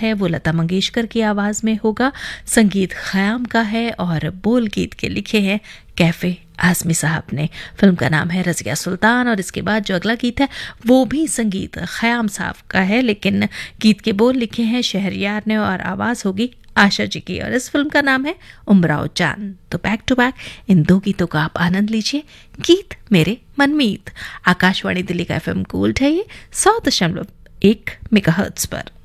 है वो लता मंगेशकर की आवाज में होगा, संगीत खयाम का है और बोल गीत के लिखे हैं कैफे आजमी साहब ने। फिल्म का नाम है रज़िया सुल्तान और इसके बाद जो अगला गीत है वो भी संगीत खयाम साहब का है, लेकिन गीत के बोल लिखे हैं शहरयार ने और आवाज होगी आशा जी की, और इस फिल्म का नाम है उमराव चांद। तो बैक टू बैक इन दो गीतों का आप आनंद लीजिए। गीत मेरे मनमीत, आकाशवाणी दिल्ली का FM गोल्ड है ये 100.1 मेगाहर्ट्ज पर।